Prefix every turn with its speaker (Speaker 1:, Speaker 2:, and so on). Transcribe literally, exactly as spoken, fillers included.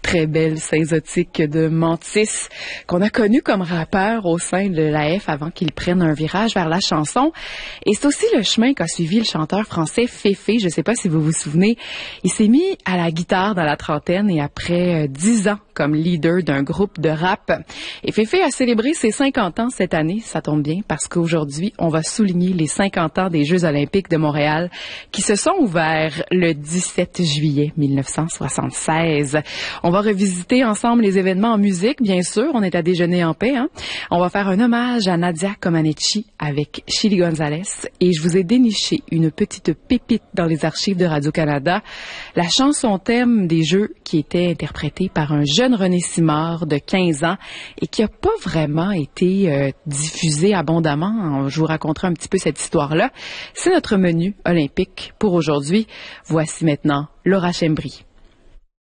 Speaker 1: très belle synzotique de Mantis, qu'on a connu comme rappeur au sein de l'A F avant qu'il prenne un virage vers la chanson. Et c'est aussi le chemin qu'a suivi le chanteur français Féfé. Je ne sais pas si vous vous souvenez. Il s'est mis à la guitare dans la trentaine et après dix ans comme leader d'un groupe de rap. Et Féfé a célébré ses cinquante ans cette année. Ça tombe bien parce qu'aujourd'hui, on va souligner les cinquante ans des Jeux olympiques de Montréal qui se sont ouverts le dix-sept juillet mille neuf cent soixante-seize. On va revisiter ensemble les événements en musique, bien sûr. On est à déjeuner en paix. Hein? On va faire un hommage à Nadia Comaneci avec Chili Gonzalez. Et je vous ai déniché une petite pépite dans les archives de Radio-Canada. La chanson thème des Jeux qui était interprétée par un jeune René Simard de quinze ans et qui n'a pas vraiment été euh, diffusée abondamment. Je vous raconterai un petit peu cette histoire-là. C'est notre menu olympique pour aujourd'hui. Voici maintenant Laura Chembry.